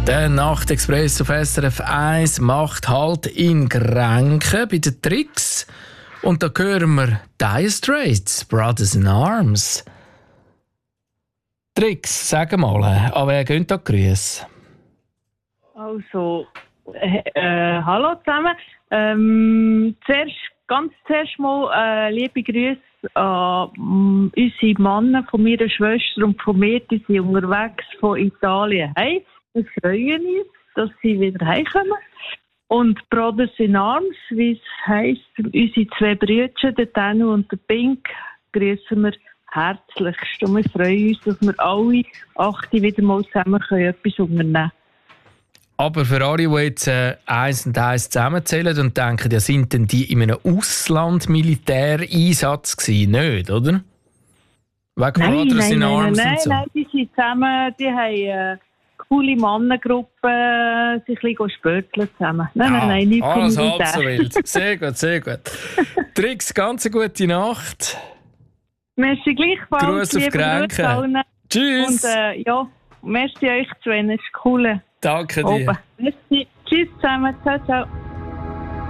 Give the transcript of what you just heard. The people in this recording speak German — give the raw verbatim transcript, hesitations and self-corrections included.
Der Nachtexpress auf S R F eins macht Halt in Grenken bei den Tricks. Und da hören wir Dire Straits, Brothers in Arms. Tricks, sag mal, an wer gehen da Grüße? Also, äh, äh, hallo zusammen. Ähm, zuerst, ganz zuerst mal äh, liebe Grüße an äh, unsere Männer von meiner Schwester und von mir, die sind unterwegs von Italien. Hey, wir freuen uns, dass sie wieder heimkommen. Und Brothers in Arms, wie es heisst, unsere zwei Brüder, der Danu und der Pink, grüßen wir herzlichst. Und wir freuen uns, dass wir alle acht wieder mal zusammen können, etwas unternehmen können. Aber für alle, die jetzt äh, eins und eins zusammenzählen und denken, ja, sind denn die in einem Ausland-Militäreinsatz gewesen? Nicht, oder? Wegen Nein, Brothers nein, in nein, Arms nein, und so? nein, die sind zusammen, die haben eine coole Mannengruppe, sich ein bisschen spörteln zusammen. Nein, Ja, nein, nein, nicht vom alles halb so Militär. wild. Sehr gut, sehr gut. Tricks, ganz eine gute Nacht. Merci gleichfalls, Gruß auf liebe Grenken. Grüße allen. Tschüss. Und äh, ja, merci euch zwei, es ist cool. Danke dir. Oben. Merci. Tschüss zusammen, ciao, ciao.